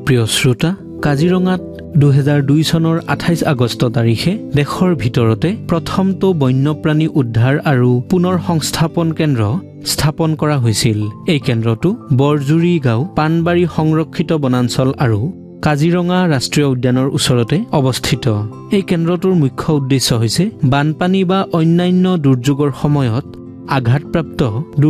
প্ৰিয় শ্ৰোতা, কাজিৰঙাত 2002 চনৰ 28 আগষ্ট তাৰিখে দেশৰ ভিতৰতে প্ৰথমটো বন্যপ্ৰাণী উদ্ধাৰ আৰু পুনৰ সংস্থাপন কেন্দ্ৰ স্থাপন কৰা হৈছিল। এই কেন্দ্ৰটো বৰজুৰি গাঁও, পানবাৰী সংৰক্ষিত বনাঞ্চল আৰু কাজিৰঙা ৰাষ্ট্ৰীয় উদ্যানৰ ওচৰতে অৱস্থিত। এই কেন্দ্ৰটোৰ মুখ্য উদ্দেশ্য হৈছে বানপানী বা অন্যান্য দুৰ্যোগৰ সময়ত আঘাতপ্ৰাপ্ত